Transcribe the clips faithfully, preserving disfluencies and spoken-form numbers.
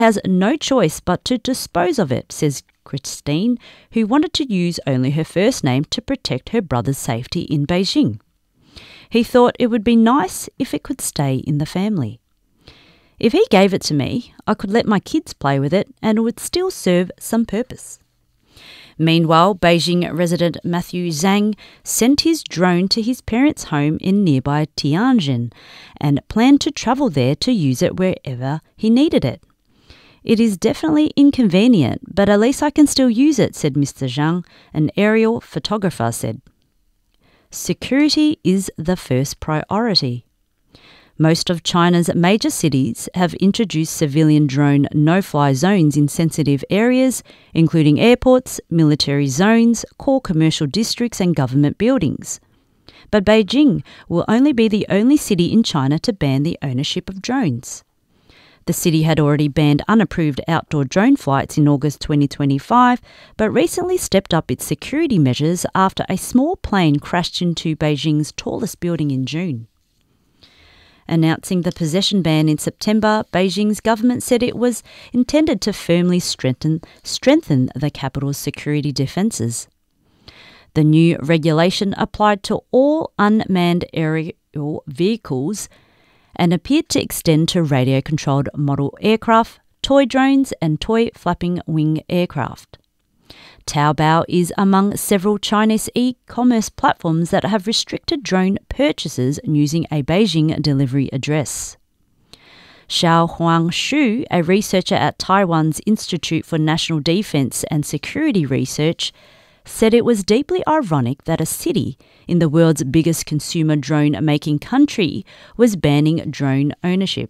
has no choice but to dispose of it, says Christine, who wanted to use only her first name to protect her brother's safety in Beijing. He thought it would be nice if it could stay in the family. If he gave it to me, I could let my kids play with it and it would still serve some purpose. Meanwhile, Beijing resident Matthew Zhang sent his drone to his parents' home in nearby Tianjin and planned to travel there to use it wherever he needed it. It is definitely inconvenient, but at least I can still use it, said Mister Zhang, an aerial photographer said. Security is the first priority. Most of China's major cities have introduced civilian drone no-fly zones in sensitive areas, including airports, military zones, core commercial districts and government buildings. But Beijing will only be the only city in China to ban the ownership of drones. The city had already banned unapproved outdoor drone flights in August twenty twenty-five, but recently stepped up its security measures after a small plane crashed into Beijing's tallest building in June. Announcing the possession ban in September, Beijing's government said it was intended to firmly strengthen, strengthen the capital's security defences. The new regulation applied to all unmanned aerial vehicles and appeared to extend to radio-controlled model aircraft, toy drones and toy flapping wing aircraft. Taobao is among several Chinese e-commerce platforms that have restricted drone purchases using a Beijing delivery address. Xiao Huangshu, a researcher at Taiwan's Institute for National Defense and Security Research, said it was deeply ironic that a city in the world's biggest consumer drone-making country was banning drone ownership.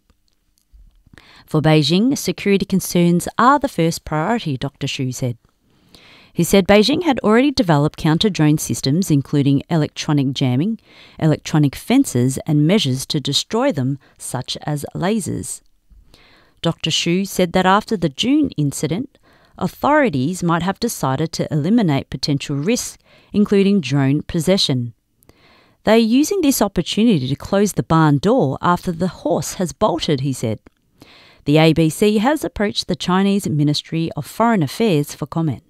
For Beijing, security concerns are the first priority, Doctor Xu said. He said Beijing had already developed counter-drone systems including electronic jamming, electronic fences and measures to destroy them, such as lasers. Doctor Xu said that after the June incident, authorities might have decided to eliminate potential risks, including drone possession. They are using this opportunity to close the barn door after the horse has bolted, he said. The A B C has approached the Chinese Ministry of Foreign Affairs for comment.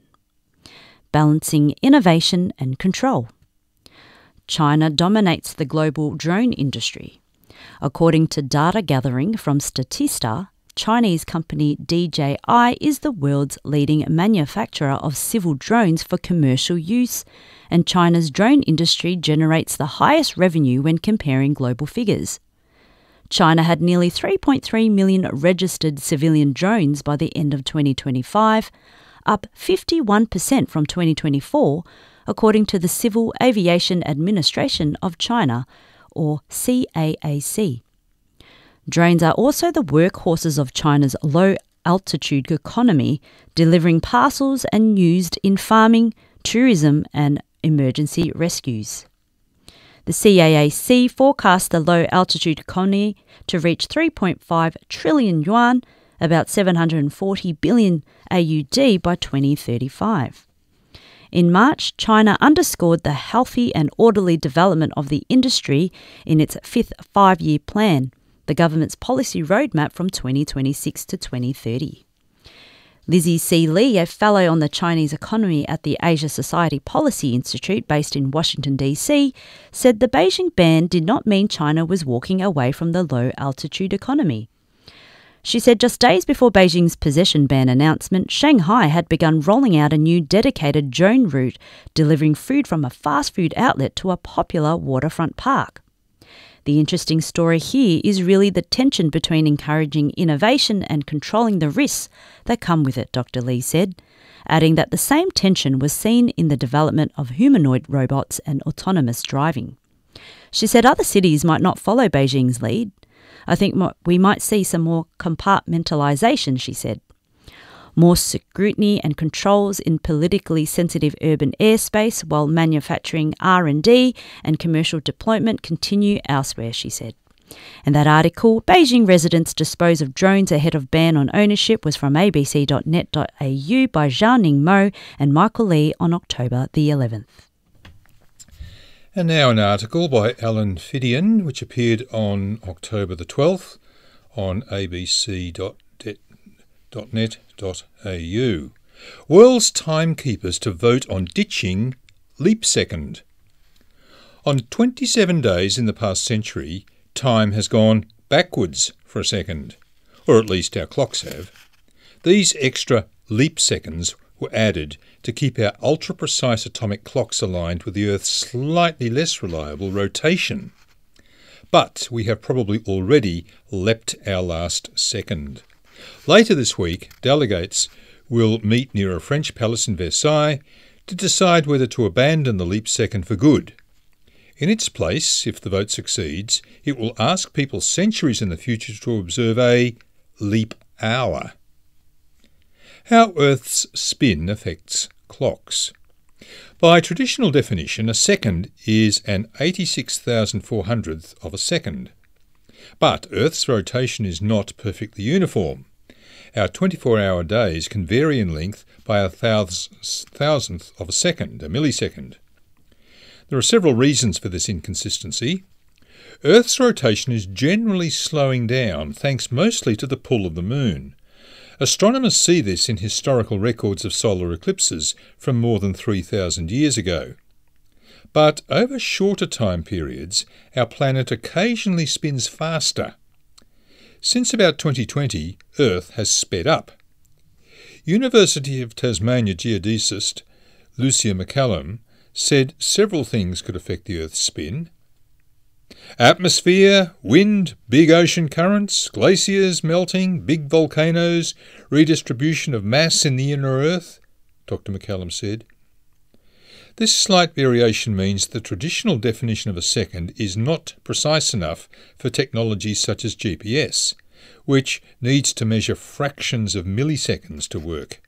Balancing innovation and control. China dominates the global drone industry. According to data gathering from Statista, Chinese company D J I is the world's leading manufacturer of civil drones for commercial use, and China's drone industry generates the highest revenue when comparing global figures. China had nearly three point three million registered civilian drones by the end of twenty twenty-five, up fifty-one percent from twenty twenty-four, according to the Civil Aviation Administration of China, or C A A C. Drones are also the workhorses of China's low-altitude economy, delivering parcels and used in farming, tourism and emergency rescues. The C A A C forecasts the low-altitude economy to reach three point five trillion yuan, about seven hundred forty billion A U D by twenty thirty-five. In March, China underscored the healthy and orderly development of the industry in its fifth five-year plan, the government's policy roadmap from twenty twenty-six to twenty thirty. Lizzie C. Lee, a fellow on the Chinese economy at the Asia Society Policy Institute based in Washington, D C, said the Beijing ban did not mean China was walking away from the low-altitude economy. She said just days before Beijing's possession ban announcement, Shanghai had begun rolling out a new dedicated drone route, delivering food from a fast food outlet to a popular waterfront park. The interesting story here is really the tension between encouraging innovation and controlling the risks that come with it, Doctor Lee said, adding that the same tension was seen in the development of humanoid robots and autonomous driving. She said other cities might not follow Beijing's lead. I think we might see some more compartmentalization, she said. More scrutiny and controls in politically sensitive urban airspace while manufacturing R and D and commercial deployment continue elsewhere, she said. And that article, Beijing residents dispose of drones ahead of ban on ownership, was from a b c dot net dot a u by Zhao-Ning Mo and Michael Lee on October the eleventh. And now an article by Alan Fidian, which appeared on October the twelfth on a b c dot dot net dot a u. World's timekeepers to vote on ditching leap second. On twenty-seven days in the past century, time has gone backwards for a second, or at least our clocks have. These extra leap seconds were added to keep our ultra-precise atomic clocks aligned with the Earth's slightly less reliable rotation. But we have probably already leapt our last second. Later this week, delegates will meet near a French palace in Versailles to decide whether to abandon the leap second for good. In its place, if the vote succeeds, it will ask people centuries in the future to observe a leap hour. How Earth's spin affects clocks. By traditional definition, a second is an eighty-six thousand four hundredth of a second. But Earth's rotation is not perfectly uniform. Our twenty-four hour days can vary in length by a thousandth of a second, a millisecond. There are several reasons for this inconsistency. Earth's rotation is generally slowing down, thanks mostly to the pull of the moon. Astronomers see this in historical records of solar eclipses from more than three thousand years ago. But over shorter time periods, our planet occasionally spins faster. Since about twenty twenty, Earth has sped up. University of Tasmania geodesist Lucia McCallum said several things could affect the Earth's spin. Atmosphere, wind, big ocean currents, glaciers melting, big volcanoes, redistribution of mass in the inner Earth, Doctor McCallum said. This slight variation means the traditional definition of a second is not precise enough for technologies such as G P S, which needs to measure fractions of milliseconds to work.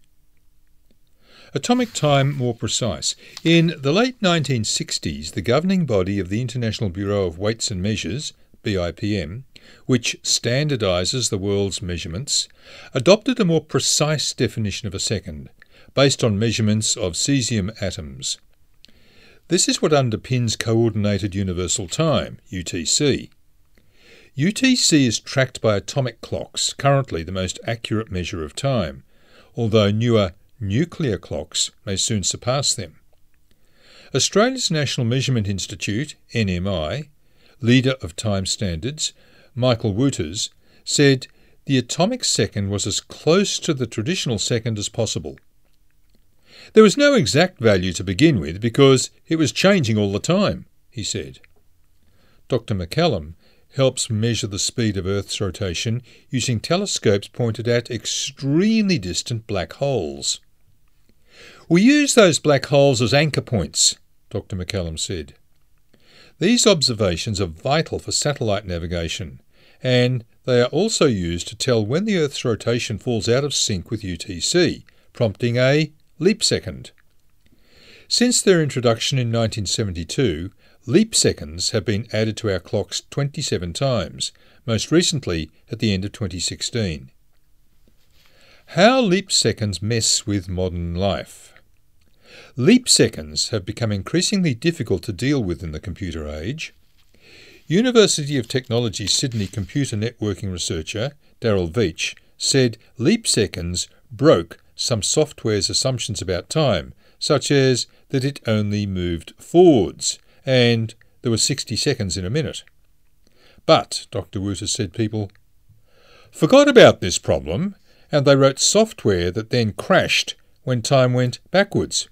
Atomic time more precise. In the late nineteen sixties, the governing body of the International Bureau of Weights and Measures, B I P M, which standardises the world's measurements, adopted a more precise definition of a second, based on measurements of cesium atoms. This is what underpins Coordinated Universal Time, U T C. U T C is tracked by atomic clocks, currently the most accurate measure of time, although newer nuclear clocks may soon surpass them. Australia's National Measurement Institute, N M I, leader of time standards, Michael Wouters, said the atomic second was as close to the traditional second as possible. There was no exact value to begin with because it was changing all the time, he said. Doctor McCallum helps measure the speed of Earth's rotation using telescopes pointed at extremely distant black holes. We use those black holes as anchor points, Doctor McCallum said. These observations are vital for satellite navigation, and they are also used to tell when the Earth's rotation falls out of sync with U T C, prompting a leap second. Since their introduction in nineteen seventy-two, leap seconds have been added to our clocks twenty-seven times, most recently at the end of twenty sixteen. How leap seconds mess with modern life. Leap seconds have become increasingly difficult to deal with in the computer age. University of Technology Sydney computer networking researcher Daryl Veitch said leap seconds broke some software's assumptions about time, such as that it only moved forwards and there were sixty seconds in a minute. But, Doctor Wouters said, people forgot about this problem and they wrote software that then crashed when time went backwards.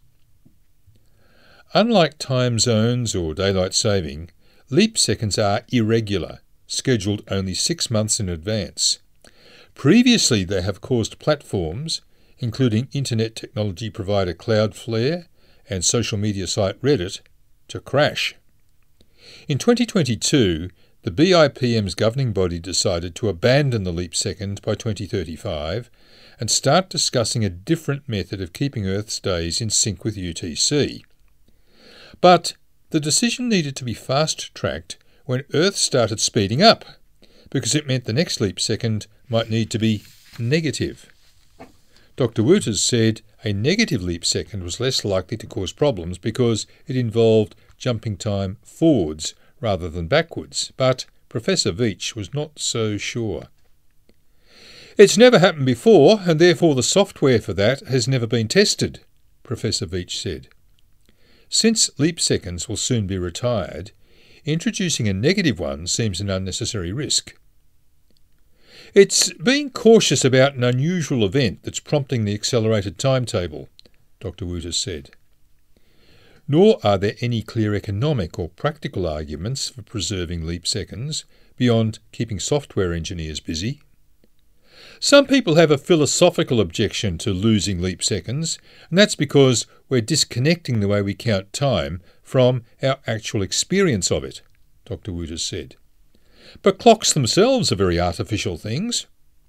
Unlike time zones or daylight saving, leap seconds are irregular, scheduled only six months in advance. Previously, they have caused platforms, including internet technology provider Cloudflare and social media site Reddit, to crash. In twenty twenty-two, the B I P M's governing body decided to abandon the leap second by twenty thirty-five and start discussing a different method of keeping Earth's days in sync with U T C. But the decision needed to be fast-tracked when Earth started speeding up, because it meant the next leap second might need to be negative. Doctor Wouters said a negative leap second was less likely to cause problems because it involved jumping time forwards rather than backwards, but Professor Veitch was not so sure. It's never happened before, and therefore the software for that has never been tested, Professor Veitch said. Since leap seconds will soon be retired, introducing a negative one seems an unnecessary risk. It's being cautious about an unusual event that's prompting the accelerated timetable, Doctor Wooters said. Nor are there any clear economic or practical arguments for preserving leap seconds beyond keeping software engineers busy. Some people have a philosophical objection to losing leap seconds, and that's because we're disconnecting the way we count time from our actual experience of it, Doctor Wooters said. But clocks themselves are very artificial things.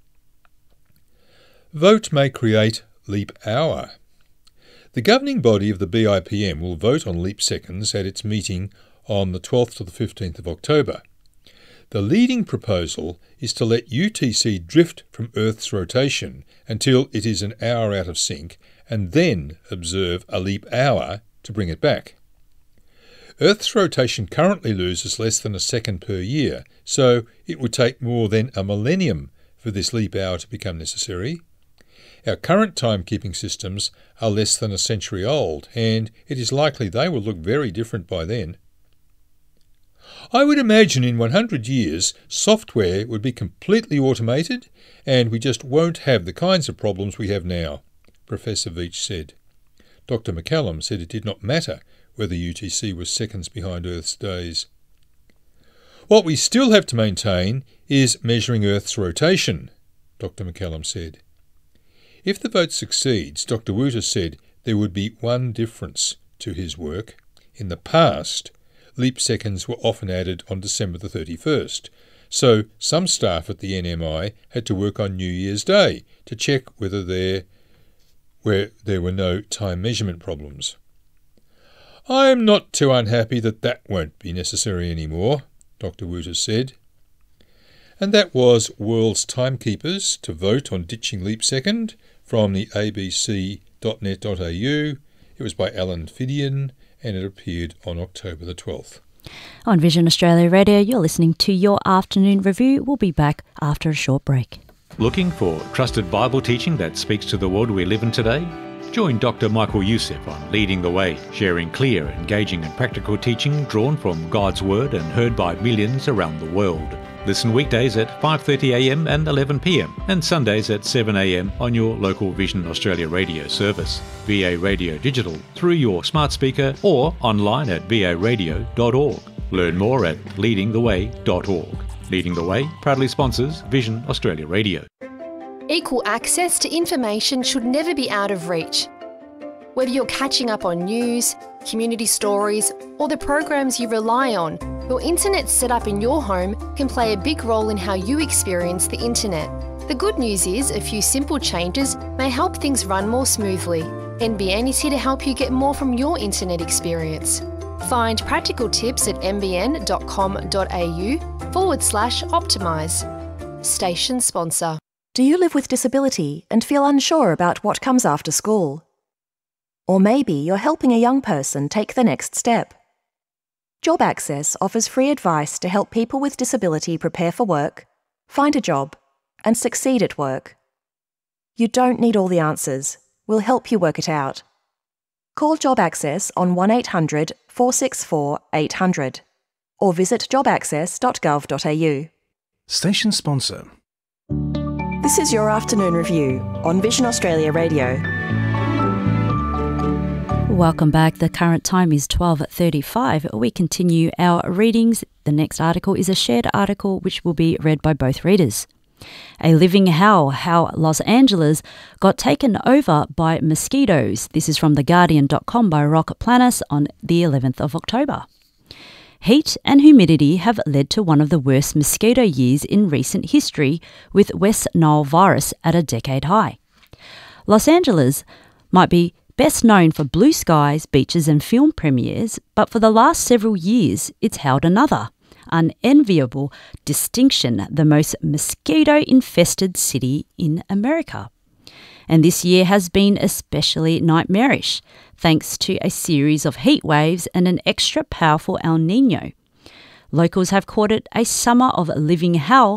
Vote may create leap hour. The governing body of the B I P M will vote on leap seconds at its meeting on the twelfth to the fifteenth of October. The leading proposal is to let U T C drift from Earth's rotation until it is an hour out of sync and then observe a leap hour to bring it back. Earth's rotation currently loses less than a second per year, so it would take more than a millennium for this leap hour to become necessary. Our current timekeeping systems are less than a century old, and it is likely they will look very different by then. I would imagine in one hundred years, software would be completely automated, and we just won't have the kinds of problems we have now, Professor Veitch said. Doctor McCallum said it did not matter whether U T C was seconds behind Earth's days. What we still have to maintain is measuring Earth's rotation, Doctor McCallum said. If the vote succeeds, Doctor Wooters said there would be one difference to his work. In the past, leap seconds were often added on December the thirty-first, so some staff at the N M I had to work on New Year's Day to check whether there, where there were no time measurement problems. I am not too unhappy that that won't be necessary anymore, Doctor Wooters said. And that was World's Timekeepers to vote on ditching leap second from the a b c dot net dot a u. It was by Alan Fidian and it appeared on October the twelfth. On Vision Australia Radio, you're listening to Your Afternoon Review. We'll be back after a short break. Looking for trusted Bible teaching that speaks to the world we live in today? Join Doctor Michael Youssef on Leading the Way, sharing clear, engaging and practical teaching drawn from God's Word and heard by millions around the world. Listen weekdays at five thirty a m and eleven p m and Sundays at seven a m on your local Vision Australia radio service, V A Radio Digital, through your smart speaker or online at v a radio dot org. Learn more at leading the way dot org. Leading the Way proudly sponsors Vision Australia Radio. Equal access to information should never be out of reach. Whether you're catching up on news, community stories, or the programs you rely on, your internet setup in your home can play a big role in how you experience the internet. The good news is a few simple changes may help things run more smoothly. N B N is here to help you get more from your internet experience. Find practical tips at n b n dot com dot a u forward slash optimise. Station sponsor. Do you live with disability and feel unsure about what comes after school? Or maybe you're helping a young person take the next step. Job Access offers free advice to help people with disability prepare for work, find a job, and succeed at work. You don't need all the answers. We'll help you work it out. Call Job Access on one eight hundred, four six four, eight hundred or visit job access dot gov dot a u. Station sponsor. This is Your Afternoon Review on Vision Australia Radio. Welcome back. The current time is twelve thirty-five. We continue our readings. The next article is a shared article which will be read by both readers. A living hell, how Los Angeles got taken over by mosquitoes. This is from the guardian dot com by Rock Planis on the eleventh of October. Heat and humidity have led to one of the worst mosquito years in recent history, with West Nile virus at a decade high. Los Angeles might be best known for blue skies, beaches and film premieres, but for the last several years it's held another unenviable distinction, the most mosquito-infested city in America. And this year has been especially nightmarish, thanks to a series of heat waves and an extra powerful El Niño. Locals have called it a summer of living hell,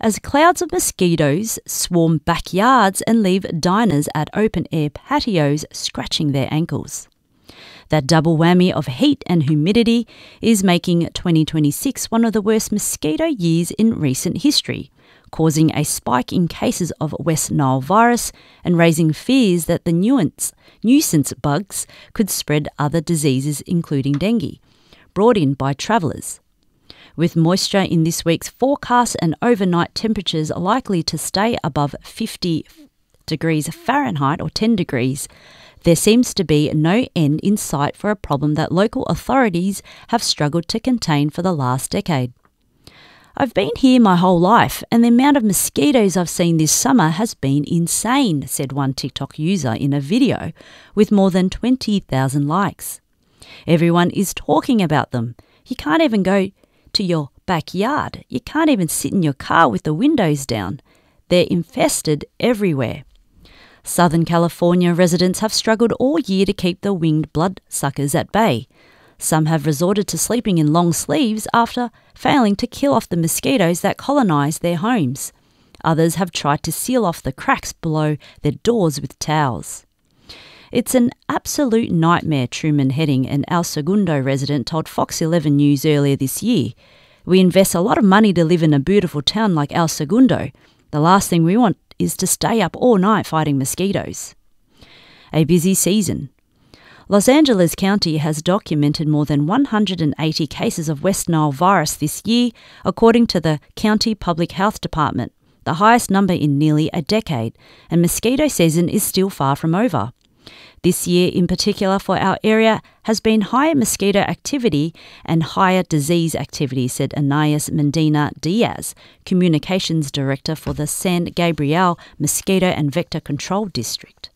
as clouds of mosquitoes swarm backyards and leave diners at open-air patios scratching their ankles. That double whammy of heat and humidity is making twenty twenty-six one of the worst mosquito years in recent history, causing a spike in cases of West Nile virus and raising fears that the nuance, nuisance bugs could spread other diseases including dengue, brought in by travellers. With moisture in this week's forecast and overnight temperatures likely to stay above fifty degrees Fahrenheit or ten degrees, there seems to be no end in sight for a problem that local authorities have struggled to contain for the last decade. I've been here my whole life, and the amount of mosquitoes I've seen this summer has been insane, said one TikTok user in a video with more than twenty thousand likes. Everyone is talking about them. You can't even go to your backyard. You can't even sit in your car with the windows down. They're infested everywhere. Southern California residents have struggled all year to keep the winged bloodsuckers at bay. Some have resorted to sleeping in long sleeves after failing to kill off the mosquitoes that colonise their homes. Others have tried to seal off the cracks below their doors with towels. It's an absolute nightmare, Truman Heading, an El Segundo resident, told Fox eleven News earlier this year. We invest a lot of money to live in a beautiful town like El Segundo. The last thing we want is to stay up all night fighting mosquitoes. A busy season. Los Angeles County has documented more than one hundred eighty cases of West Nile virus this year, according to the County Public Health Department, the highest number in nearly a decade, and mosquito season is still far from over. This year in particular for our area has been higher mosquito activity and higher disease activity, said Anais Medina Diaz, Communications Director for the San Gabriel Mosquito and Vector Control District.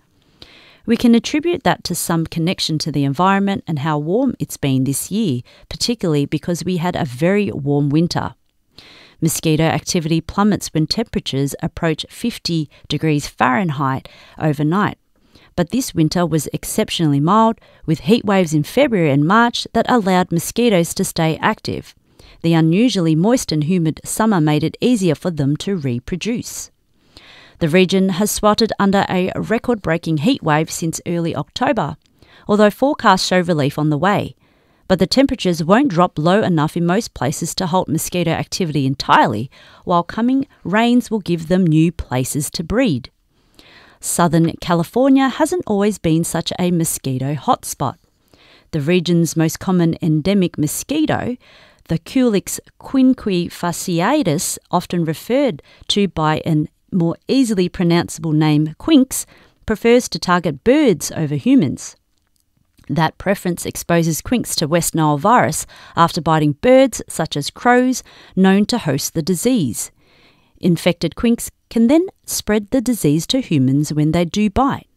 We can attribute that to some connection to the environment and how warm it's been this year, particularly because we had a very warm winter. Mosquito activity plummets when temperatures approach fifty degrees Fahrenheit overnight. But this winter was exceptionally mild, with heat waves in February and March that allowed mosquitoes to stay active. The unusually moist and humid summer made it easier for them to reproduce. The region has sweltered under a record-breaking heat wave since early October, although forecasts show relief on the way. But the temperatures won't drop low enough in most places to halt mosquito activity entirely, while coming rains will give them new places to breed. Southern California hasn't always been such a mosquito hotspot. The region's most common endemic mosquito, the Culex quinquefasciatus, often referred to by a more easily pronounceable name quinx, prefers to target birds over humans. That preference exposes quinx to West Nile virus after biting birds such as crows known to host the disease. Infected quinx can then spread the disease to humans when they do bite.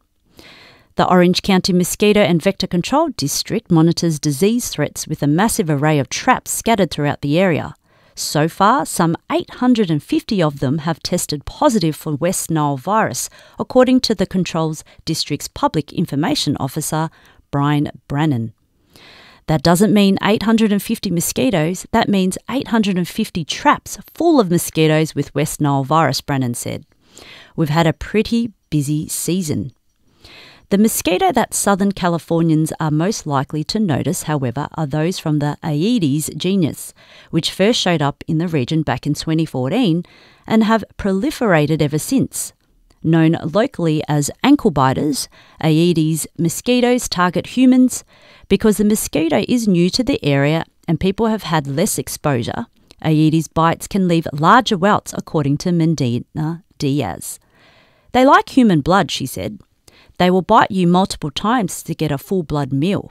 The Orange County Mosquito and Vector Control District monitors disease threats with a massive array of traps scattered throughout the area. So far, some eight hundred fifty of them have tested positive for West Nile virus, according to the Controls District's Public Information Officer, Brian Brannan. That doesn't mean eight hundred fifty mosquitoes, that means eight hundred fifty traps full of mosquitoes with West Nile virus, Brannan said. We've had a pretty busy season. The mosquito that Southern Californians are most likely to notice, however, are those from the Aedes genus, which first showed up in the region back in twenty fourteen and have proliferated ever since. Known locally as ankle biters, Aedes mosquitoes target humans. Because the mosquito is new to the area and people have had less exposure, Aedes bites can leave larger welts, according to Medina Diaz. They like human blood, she said. They will bite you multiple times to get a full blood meal.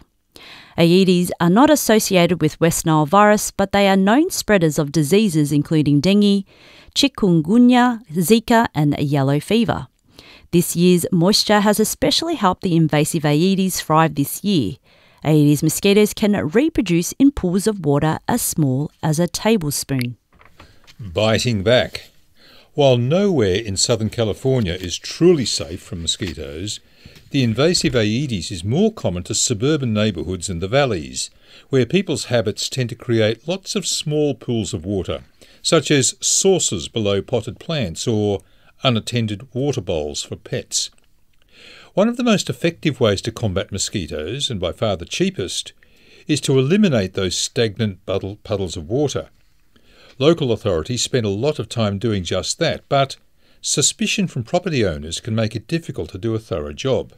Aedes are not associated with West Nile virus, but they are known spreaders of diseases including dengue, chikungunya, Zika and yellow fever. This year's moisture has especially helped the invasive Aedes thrive this year. Aedes mosquitoes can reproduce in pools of water as small as a tablespoon. Biting back. While nowhere in Southern California is truly safe from mosquitoes, the invasive Aedes is more common to suburban neighbourhoods in the valleys, where people's habits tend to create lots of small pools of water, such as saucers below potted plants or unattended water bowls for pets. One of the most effective ways to combat mosquitoes, and by far the cheapest, is to eliminate those stagnant puddles of water. Local authorities spend a lot of time doing just that, but suspicion from property owners can make it difficult to do a thorough job.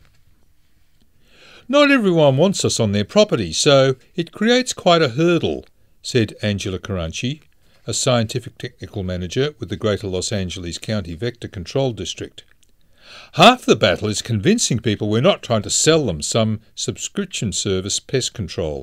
Not everyone wants us on their property, so it creates quite a hurdle, said Angela Caranci, a scientific technical manager with the Greater Los Angeles County Vector Control District. Half the battle is convincing people we're not trying to sell them some subscription service pest control.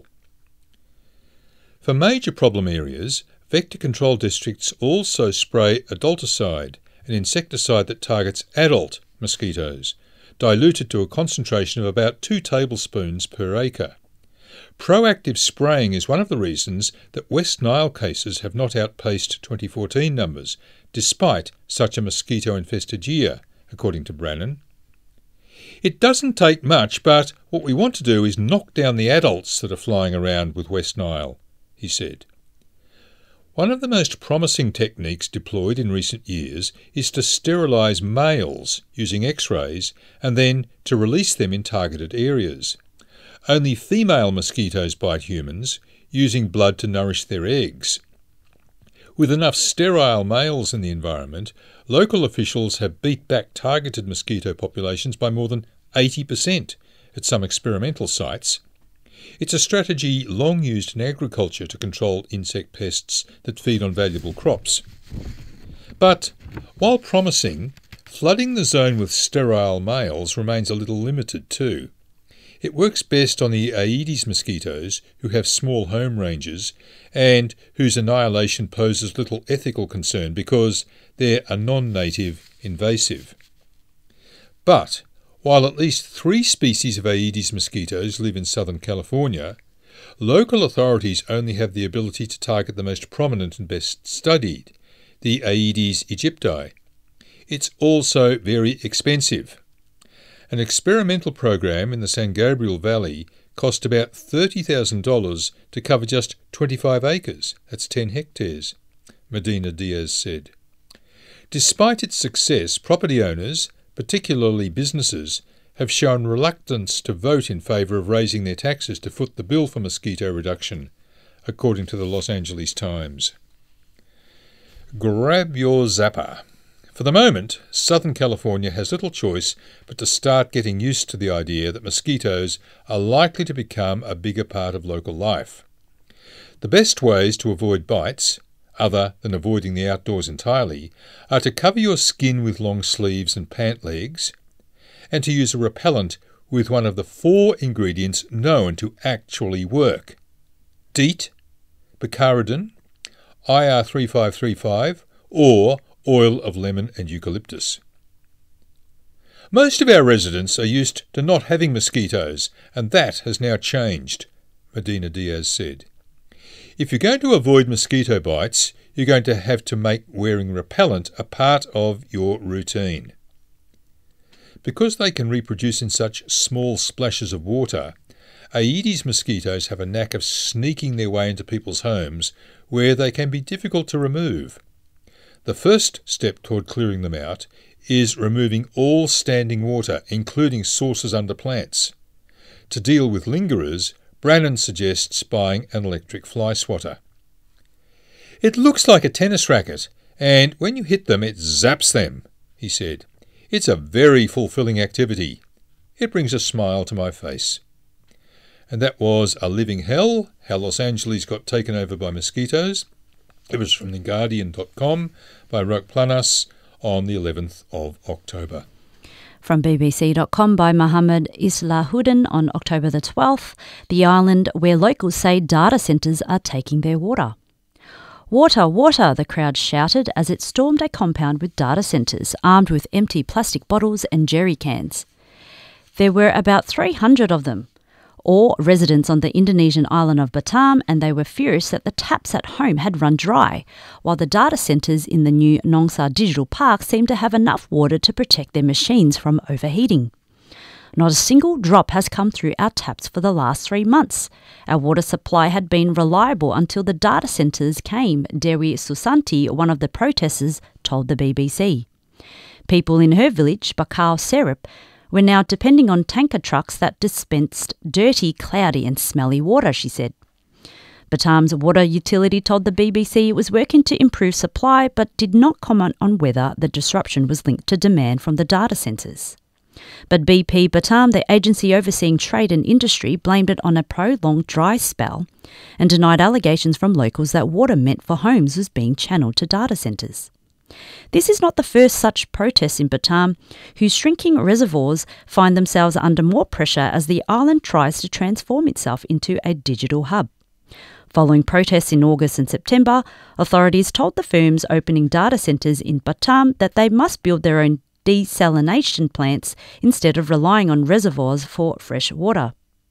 For major problem areas, vector control districts also spray adulticide, an insecticide that targets adult mosquitoes, diluted to a concentration of about two tablespoons per acre. Proactive spraying is one of the reasons that West Nile cases have not outpaced twenty fourteen numbers, despite such a mosquito-infested year, according to Brannan. It doesn't take much, but what we want to do is knock down the adults that are flying around with West Nile, he said. One of the most promising techniques deployed in recent years is to sterilise males using X-rays and then to release them in targeted areas. Only female mosquitoes bite humans, using blood to nourish their eggs. With enough sterile males in the environment, local officials have beat back targeted mosquito populations by more than eighty percent at some experimental sites. It's a strategy long used in agriculture to control insect pests that feed on valuable crops. But, while promising, flooding the zone with sterile males remains a little limited too. It works best on the Aedes mosquitoes, who have small home ranges and whose annihilation poses little ethical concern because they're a non-native invasive. But, while at least three species of Aedes mosquitoes live in Southern California, local authorities only have the ability to target the most prominent and best studied, the Aedes aegypti. It's also very expensive. An experimental program in the San Gabriel Valley cost about thirty thousand dollars to cover just twenty-five acres, that's ten hectares, Medina Diaz said. Despite its success, property owners, particularly businesses, have shown reluctance to vote in favour of raising their taxes to foot the bill for mosquito reduction, according to the Los Angeles Times. Grab your zapper. For the moment, Southern California has little choice but to start getting used to the idea that mosquitoes are likely to become a bigger part of local life. The best ways to avoid bites, other than avoiding the outdoors entirely, are to cover your skin with long sleeves and pant legs, and to use a repellent with one of the four ingredients known to actually work: DEET, picaridin, I R three five three five, or oil of lemon and eucalyptus. Most of our residents are used to not having mosquitoes, and that has now changed, Medina Diaz said. If you're going to avoid mosquito bites, you're going to have to make wearing repellent a part of your routine. Because they can reproduce in such small splashes of water, Aedes mosquitoes have a knack of sneaking their way into people's homes where they can be difficult to remove. The first step toward clearing them out is removing all standing water, including sources under plants. To deal with lingerers, Brannan suggests buying an electric fly swatter. It looks like a tennis racket, and when you hit them it zaps them, he said. It's a very fulfilling activity. It brings a smile to my face. And that was A Living Hell, How Los Angeles Got Taken Over by Mosquitoes. It was from the guardian dot com by Roque Planas on the eleventh of October. From B B C dot com by Mohammed Islahuddin on October the twelfth, the island where locals say data centres are taking their water. Water, water, the crowd shouted as it stormed a compound with data centres armed with empty plastic bottles and jerry cans. There were about three hundred of them, all residents on the Indonesian island of Batam, and they were furious that the taps at home had run dry, while the data centres in the new Nongsa Digital Park seemed to have enough water to protect their machines from overheating. Not a single drop has come through our taps for the last three months. Our water supply had been reliable until the data centres came, Dewi Susanti, one of the protesters, told the B B C. People in her village, Bakau Serap, were now depending on tanker trucks that dispensed dirty, cloudy and smelly water, she said. Batam's water utility told the B B C it was working to improve supply but did not comment on whether the disruption was linked to demand from the data centres. But B P Batam, the agency overseeing trade and industry, blamed it on a prolonged dry spell and denied allegations from locals that water meant for homes was being channelled to data centres. This is not the first such protest in Batam, whose shrinking reservoirs find themselves under more pressure as the island tries to transform itself into a digital hub. Following protests in August and September, authorities told the firms opening data centres in Batam that they must build their own desalination plants instead of relying on reservoirs for fresh water.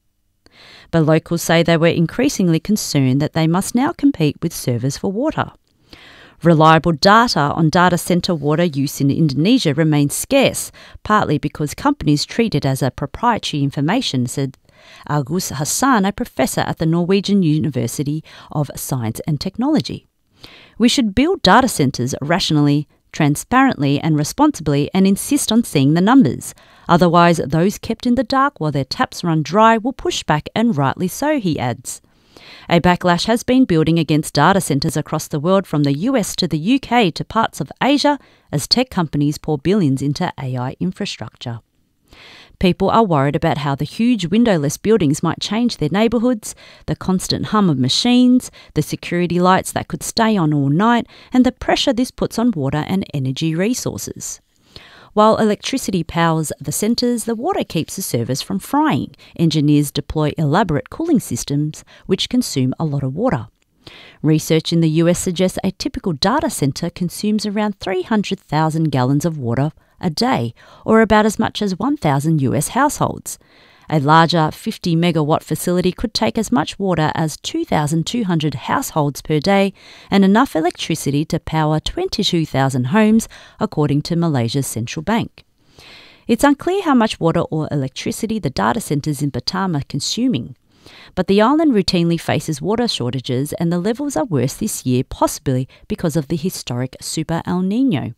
But locals say they were increasingly concerned that they must now compete with servers for water. Reliable data on data centre water use in Indonesia remains scarce, partly because companies treat it as a proprietary information, said Agus Hassan, a professor at the Norwegian University of Science and Technology. We should build data centres rationally, transparently and responsibly and insist on seeing the numbers. Otherwise, those kept in the dark while their taps run dry will push back, and rightly so, he adds. A backlash has been building against data centres across the world, from the U S to the U K to parts of Asia, as tech companies pour billions into A I infrastructure. People are worried about how the huge windowless buildings might change their neighbourhoods, the constant hum of machines, the security lights that could stay on all night, and the pressure this puts on water and energy resources. While electricity powers the centres, the water keeps the servers from frying. Engineers deploy elaborate cooling systems which consume a lot of water. Research in the U S suggests a typical data centre consumes around three hundred thousand gallons of water a day, or about as much as one thousand U S households. A larger fifty megawatt facility could take as much water as two thousand two hundred households per day and enough electricity to power twenty-two thousand homes, according to Malaysia's central bank. It's unclear how much water or electricity the data centres in Batam are consuming. But the island routinely faces water shortages, and the levels are worse this year, possibly because of the historic Super El Niño.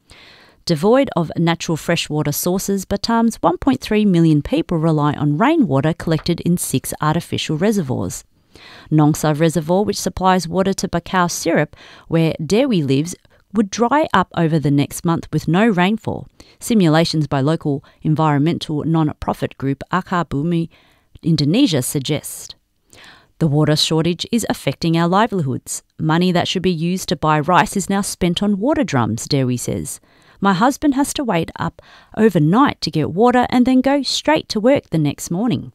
Devoid of natural freshwater sources, Batam's one point three million people rely on rainwater collected in six artificial reservoirs. Nongsa Reservoir, which supplies water to Bakau Serap, where Dewi lives, would dry up over the next month with no rainfall. Simulations by local environmental non-profit group Akar Bumi Indonesia suggest. The water shortage is affecting our livelihoods. Money that should be used to buy rice is now spent on water drums, Dewi says. My husband has to wait up overnight to get water and then go straight to work the next morning.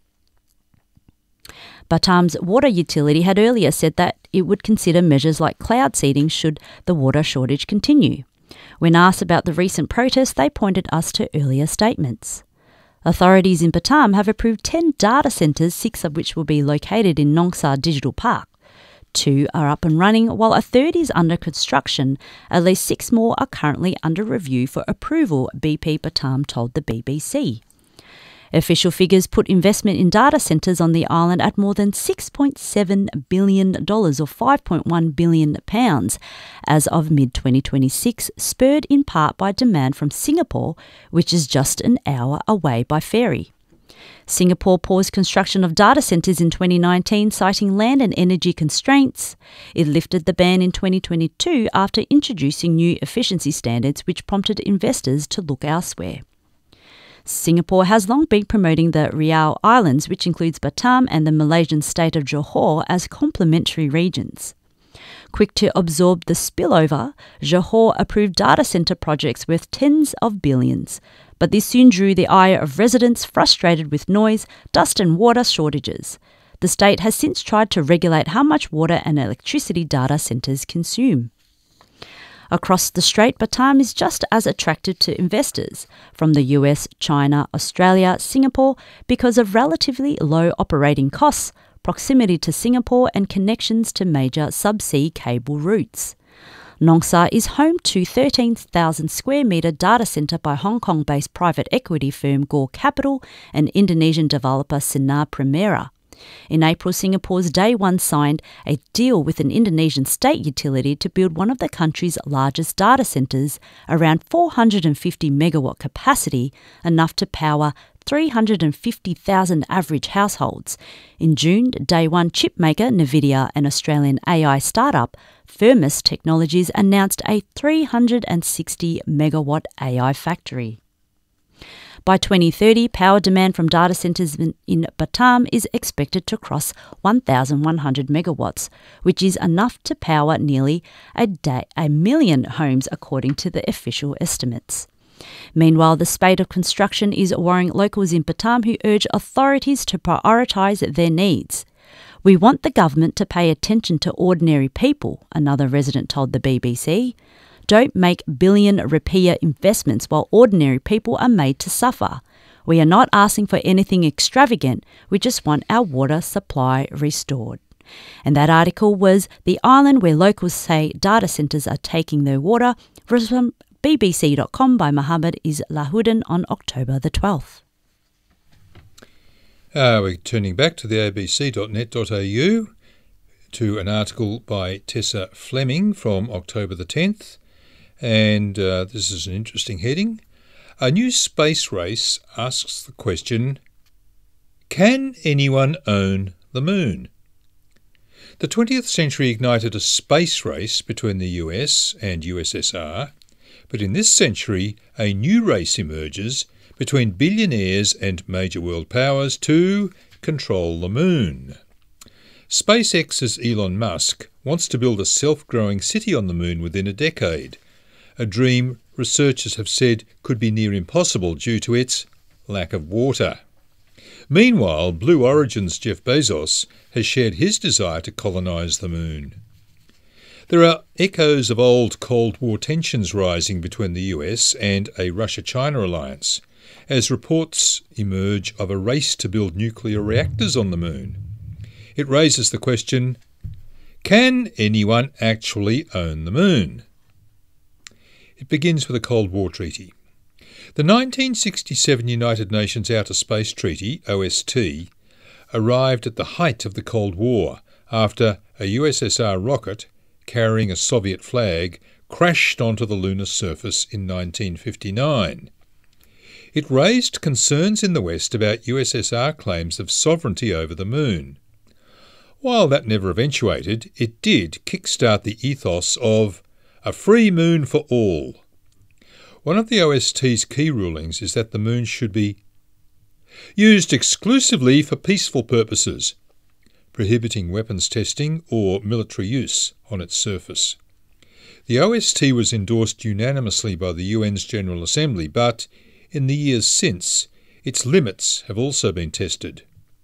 Batam's water utility had earlier said that it would consider measures like cloud seeding should the water shortage continue. When asked about the recent protests, they pointed us to earlier statements. Authorities in Batam have approved ten data centres, six of which will be located in Nongsa Digital Park. Two are up and running, while a third is under construction. At least six more are currently under review for approval, B P Batam told the B B C. Official figures put investment in data centres on the island at more than six point seven billion dollars or five point one billion pounds as of mid twenty twenty-six, spurred in part by demand from Singapore, which is just an hour away by ferry. Singapore paused construction of data centres in twenty nineteen, citing land and energy constraints. It lifted the ban in twenty twenty-two after introducing new efficiency standards which prompted investors to look elsewhere. Singapore has long been promoting the Riau Islands, which includes Batam and the Malaysian state of Johor, as complementary regions. Quick to absorb the spillover, Johor approved data centre projects worth tens of billions. But this soon drew the ire of residents frustrated with noise, dust and water shortages. The state has since tried to regulate how much water and electricity data centres consume. Across the Strait, Batam is just as attractive to investors from the U S, China, Australia, Singapore because of relatively low operating costs, proximity to Singapore and connections to major subsea cable routes. Nong Sa is home to thirteen thousand square metre data centre by Hong Kong-based private equity firm Gore Capital and Indonesian developer Sinar Primera. In April, Singapore's Day One signed a deal with an Indonesian state utility to build one of the country's largest data centres, around four hundred fifty megawatt capacity, enough to power three hundred fifty thousand average households. In June, Day One chipmaker NVIDIA and Australian A I startup Firmus Technologies announced a three hundred sixty megawatt A I factory. By twenty thirty, power demand from data centres in Batam is expected to cross one thousand one hundred megawatts, which is enough to power nearly a, day, a million homes according to the official estimates. Meanwhile, the spate of construction is worrying locals in Batam who urge authorities to prioritise their needs. "We want the government to pay attention to ordinary people," another resident told the B B C. "Don't make billion rupiah investments while ordinary people are made to suffer. We are not asking for anything extravagant, we just want our water supply restored." And that article was "The Island Where Locals Say Data Centres Are Taking Their Water" from B B C dot com by Mohammed Islahuddin on October the twelfth. Uh, we're turning back to the a b c dot net dot a u to an article by Tessa Fleming from October the tenth. And uh, this is an interesting heading. A new space race asks the question, can anyone own the moon? The twentieth century ignited a space race between the U S and U S S R, but in this century a new race emerges between billionaires and major world powers to control the moon. SpaceX's Elon Musk wants to build a self-growing city on the moon within a decade, a dream researchers have said could be near impossible due to its lack of water. Meanwhile, Blue Origin's Jeff Bezos has shared his desire to colonise the moon. There are echoes of old Cold War tensions rising between the U S and a Russia-China alliance, as reports emerge of a race to build nuclear reactors on the moon. It raises the question, can anyone actually own the moon? It begins with a Cold War treaty. The nineteen sixty-seven United Nations Outer Space Treaty, O S T, arrived at the height of the Cold War after a U S S R rocket carrying a Soviet flag crashed onto the lunar surface in nineteen fifty-nine. It raised concerns in the West about U S S R claims of sovereignty over the moon. While that never eventuated, it did kickstart the ethos of a free moon for all. One of the O S T's key rulings is that the moon should be used exclusively for peaceful purposes, prohibiting weapons testing or military use on its surface. The O S T was endorsed unanimously by the U N's General Assembly, but in the years since, its limits have also been tested.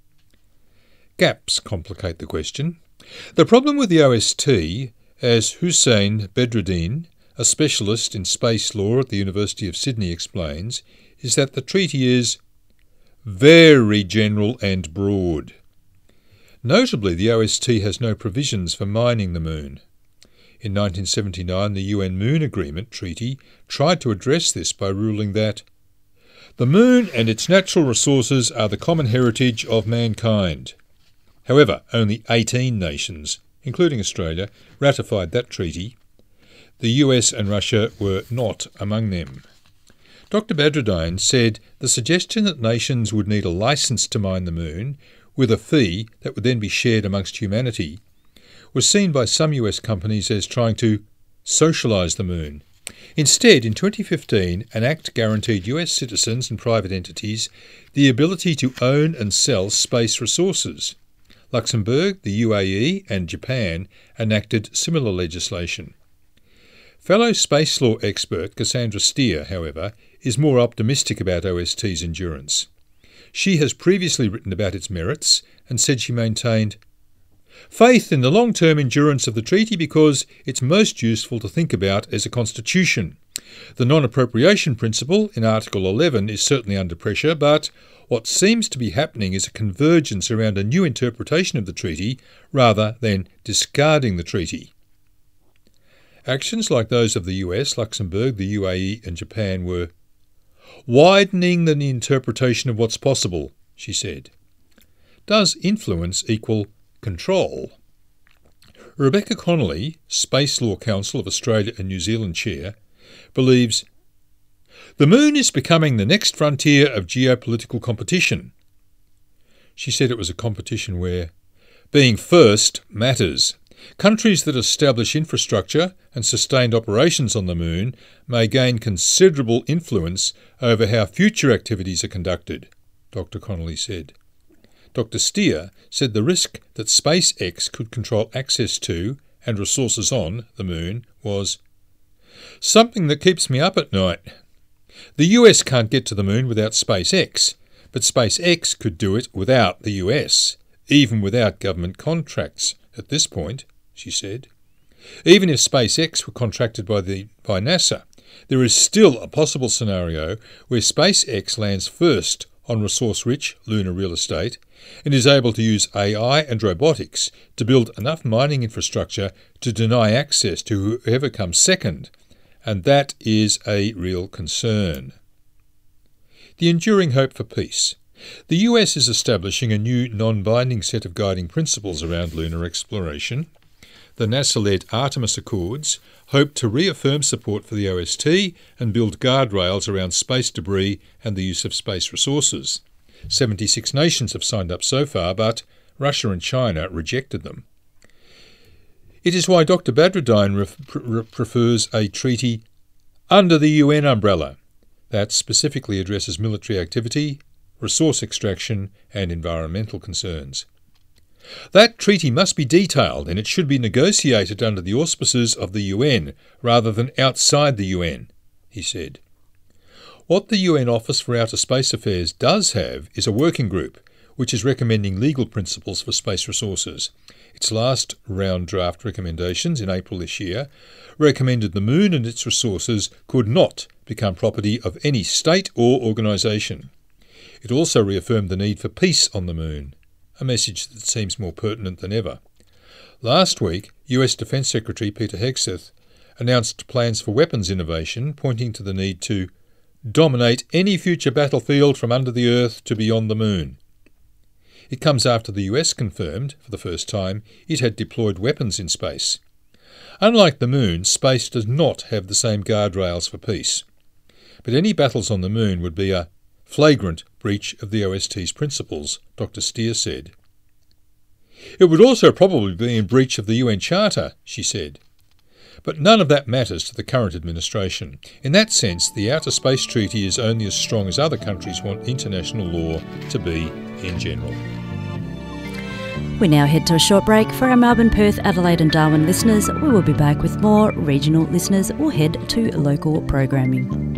Gaps complicate the question. The problem with the O S T, as Hussein Bedruddin, a specialist in space law at the University of Sydney, explains, is that the treaty is very general and broad. Notably, the O S T has no provisions for mining the moon. In nineteen seventy-nine, the U N Moon Agreement Treaty tried to address this by ruling that the moon and its natural resources are the common heritage of mankind. However, only eighteen nations, including Australia, ratified that treaty. The U S and Russia were not among them. Doctor Badruddin said the suggestion that nations would need a licence to mine the moon, with a fee that would then be shared amongst humanity, was seen by some U S companies as trying to socialise the moon. Instead, in twenty fifteen, an act guaranteed U S citizens and private entities the ability to own and sell space resources. Luxembourg, the U A E and Japan enacted similar legislation. Fellow space law expert Cassandra Steer, however, is more optimistic about O S T's endurance. She has previously written about its merits and said she maintained faith in the long-term endurance of the treaty because it's most useful to think about as a constitution. The non-appropriation principle in Article eleven is certainly under pressure, but what seems to be happening is a convergence around a new interpretation of the treaty rather than discarding the treaty. Actions like those of the U S, Luxembourg, the U A E and Japan were widening the interpretation of what's possible, she said. Does influence equal control? Rebecca Connolly, Space Law Council of Australia and New Zealand chair, believes the moon is becoming the next frontier of geopolitical competition. She said it was a competition where being first matters. Countries that establish infrastructure and sustained operations on the moon may gain considerable influence over how future activities are conducted, Doctor Connolly said. Doctor Steer said the risk that SpaceX could control access to and resources on the moon was something that keeps me up at night. The U S can't get to the moon without SpaceX, but SpaceX could do it without the U S, even without government contracts at this point, she said. Even if SpaceX were contracted by the by NASA, there is still a possible scenario where SpaceX lands first on resource-rich lunar real estate and is able to use A I and robotics to build enough mining infrastructure to deny access to whoever comes second, and that is a real concern. The enduring hope for peace. The U S is establishing a new non-binding set of guiding principles around lunar exploration. The NASA-led Artemis Accords hope to reaffirm support for the O S T and build guardrails around space debris and the use of space resources. seventy-six nations have signed up so far, but Russia and China rejected them. It is why Doctor Badruddin ref- pre- prefers a treaty under the U N umbrella that specifically addresses military activity, resource extraction and environmental concerns. That treaty must be detailed and it should be negotiated under the auspices of the U N rather than outside the U N, he said. What the U N Office for Outer Space Affairs does have is a working group which is recommending legal principles for space resources. Its last round draft recommendations in April this year recommended the moon and its resources could not become property of any state or organisation. It also reaffirmed the need for peace on the moon, a message that seems more pertinent than ever. Last week, U S Defence Secretary Peter Hegseth announced plans for weapons innovation, pointing to the need to dominate any future battlefield from under the Earth to beyond the moon. It comes after the U S confirmed, for the first time, it had deployed weapons in space. Unlike the moon, space does not have the same guardrails for peace. But any battles on the moon would be a flagrant breach of the O S T's principles, Doctor Steer said. It would also probably be in breach of the U N Charter, she said. But none of that matters to the current administration. In that sense, the Outer Space Treaty is only as strong as other countries want international law to be in general. We now head to a short break. For our Melbourne, Perth, Adelaide and Darwin listeners, we will be back with more. Regional listeners will head to local programming.